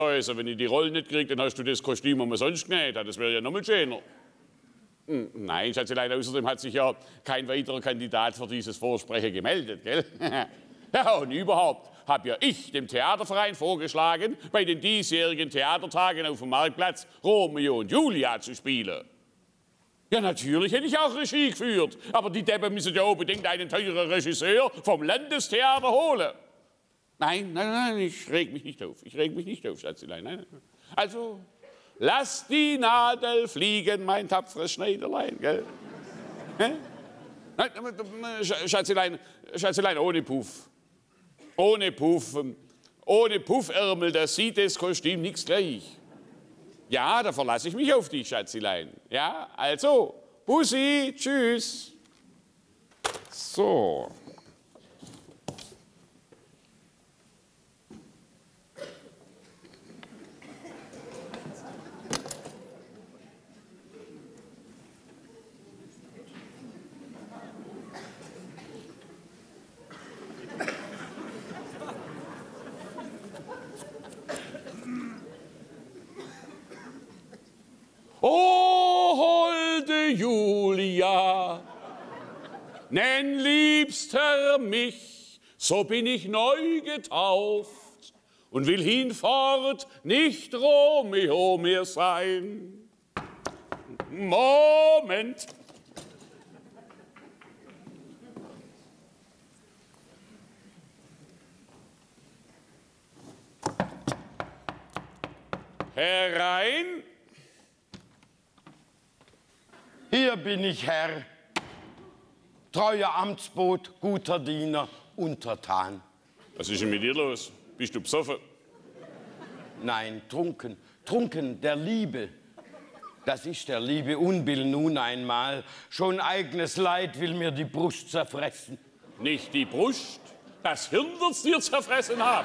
Also, wenn ich die Rolle nicht kriege, dann hast du das Kostüm umsonst genäht. Das wäre ja noch mal schöner. Nein, Schatzelein, außerdem hat sich ja kein weiterer Kandidat für dieses Vorsprechen gemeldet, gell? Ja, und überhaupt habe ja ich dem Theaterverein vorgeschlagen, bei den diesjährigen Theatertagen auf dem Marktplatz Romeo und Julia zu spielen. Ja, natürlich hätte ich auch Regie geführt, aber die Deppen müssen ja unbedingt einen teuren Regisseur vom Landestheater holen. Nein, ich reg mich nicht auf. Ich reg mich nicht auf, Schatzelein. Nein. Also, lass die Nadel fliegen, mein tapferes Schneiderlein, gell? Schatzelein, ohne Puff. Ohne Puffärmel, da sieht das Kostüm nichts gleich. Ja, da verlasse ich mich auf dich, Schatzelein. Ja, also, Bussi, tschüss. So. O holde Julia, nenn liebster mich, so bin ich neu getauft und will hinfort nicht Romeo mehr sein. Moment. Herein. Hier bin ich, Herr, treuer Amtsbote, guter Diener, untertan. Was ist denn mit dir los? Bist du besoffen? Nein, trunken, trunken der Liebe. Das ist der liebe Unbill nun einmal. Schon eigenes Leid will mir die Brust zerfressen. Nicht die Brust, das Hirn wird's dir zerfressen haben.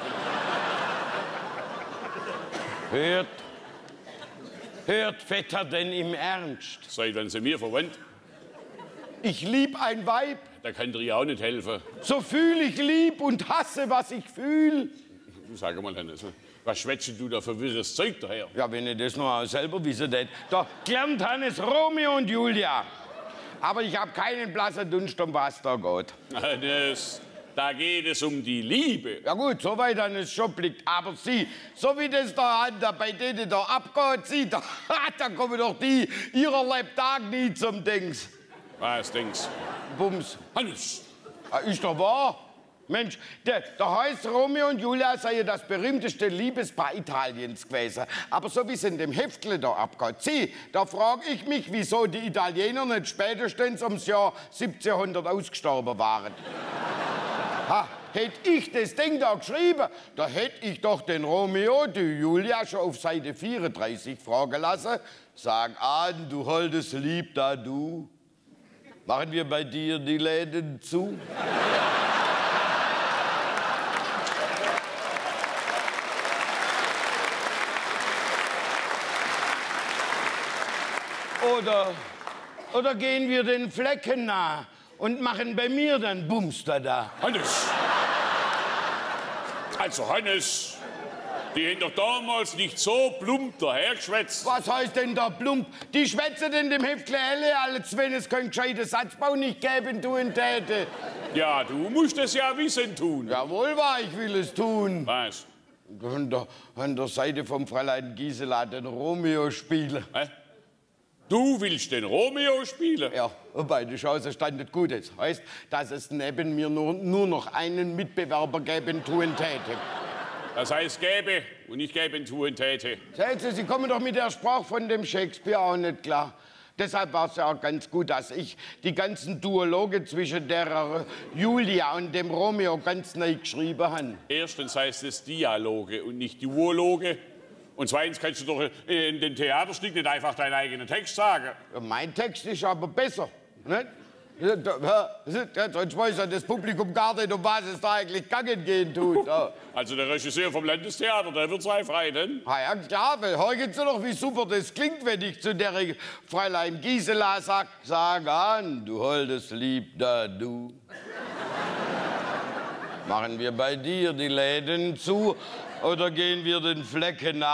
Hört Vetter denn im Ernst? Seit wann sie mir verwandt? Ich lieb ein Weib. Da kann dir ja auch nicht helfen. So fühl ich lieb und hasse, was ich fühl. Sag mal, Hannes, was schwätzt du da für wirres Zeug daher? Ja, wenn ich das noch selber wissen hätte. Da klärt Hannes Romeo und Julia. Aber ich hab keinen blassen Dunst, um was da geht. Hannes, da geht es um die Liebe. Ja gut, soweit Hannes schon blickt. Aber Sie, so wie das da bei denen da abgeht, Sie, da kommen doch die ihrer Lebtag nie zum Dings. Was, Dings? Bums. Hannes! Ist doch wahr. Mensch, der heißt Romeo und Julia sei das berühmteste Liebespaar Italiens gewesen. Aber so wie es in dem Heftle da abgeht, Sie, da frage ich mich, wieso die Italiener nicht spätestens ums Jahr 1700 ausgestorben waren. Ha, hätte ich das Ding da geschrieben, da hätte ich doch den Romeo, die Julia schon auf Seite 34 fragen lassen. Sag an, du holdes Lieb da, du. Machen wir bei dir die Läden zu? Oder gehen wir den Flecken nah und machen bei mir dann Bumster da? Hannes! Also, Hannes, die haben doch damals nicht so plump dahergeschwätzt. Was heißt denn da plump? Die schwätzen in dem Heftle alle, als wenn es keinen gescheiten Satzbau nicht geben tun täte. Ja, du musst es ja wissen tun. Jawohl wahr, ich will es tun. Was? An der Seite vom Fräulein Gisela den Romeo spielen. Hä? Du willst den Romeo spielen? Ja, wobei die Chance stand nicht gut. Das heißt, dass es neben mir nur noch einen Mitbewerber geben tun täte. Das heißt gäbe und nicht geben tun täte. Sehen Sie, Sie kommen doch mit der Sprache von dem Shakespeare auch nicht klar. Deshalb war es ja auch ganz gut, dass ich die ganzen Duologe zwischen der Julia und dem Romeo ganz neu geschrieben habe. Erstens heißt es Dialoge und nicht Duologe. Und zweitens kannst du doch in den Theaterstück nicht einfach deinen eigenen Text sagen. Ja, mein Text ist aber besser. Nicht? Sonst weiß ja das Publikum gar nicht, um was es da eigentlich gegangen gehen tut. Ja. Also der Regisseur vom Landestheater, der wird zwei frei, denn? Ja, klar, weil hören Sie doch, wie super das klingt, wenn ich zu der Fräulein Gisela sag an, du holdes Lieb da, du. Machen wir bei dir die Läden zu oder gehen wir den Flecken nach?